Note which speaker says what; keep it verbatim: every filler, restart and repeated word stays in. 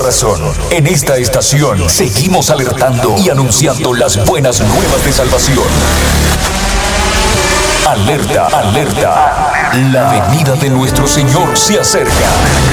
Speaker 1: razón. En esta estación seguimos alertando y anunciando las buenas nuevas de salvación. Alerta, alerta. La venida de nuestro Señor se acerca.